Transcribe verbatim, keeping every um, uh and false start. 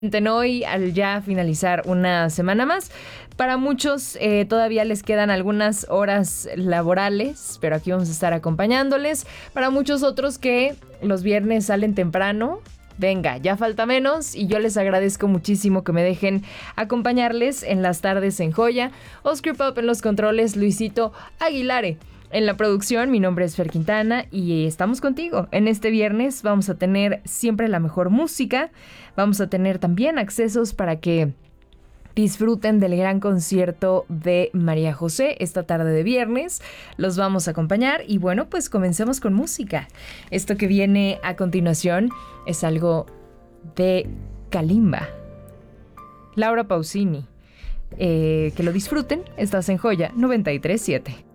Hoy, al ya finalizar una semana más, para muchos eh, todavía les quedan algunas horas laborales, pero aquí vamos a estar acompañándoles. Para muchos otros que los viernes salen temprano, venga, ya falta menos y yo les agradezco muchísimo que me dejen acompañarles en las tardes en Joya. Oscar Pop en los controles, Luisito Aguilare en la producción. Mi nombre es Fer Quintana y estamos contigo. En este viernes vamos a tener siempre la mejor música. Vamos a tener también accesos para que disfruten del gran concierto de María José esta tarde de viernes. Los vamos a acompañar y bueno, pues comencemos con música. Esto que viene a continuación es algo de Kalimba, Laura Pausini. Eh, que lo disfruten. Estás en Joya noventa y tres punto siete.